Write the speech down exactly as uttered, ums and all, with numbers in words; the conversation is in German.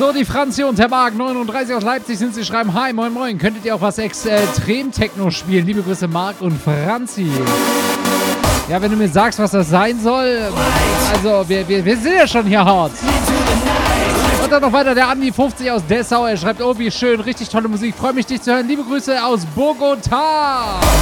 So, die Franzi und Herr Mark, neununddreißig aus Leipzig sind sie, schreiben: Hi, moin, moin, könntet ihr auch was Extrem-Techno spielen? Liebe Grüße, Mark und Franzi. Ja, wenn du mir sagst, was das sein soll, also, wir, wir, wir sind ja schon hier hart. Und dann noch weiter der Andi fünfzig aus Dessau, er schreibt: Oh, wie schön, richtig tolle Musik, freue mich, dich zu hören. Liebe Grüße aus Bogotá.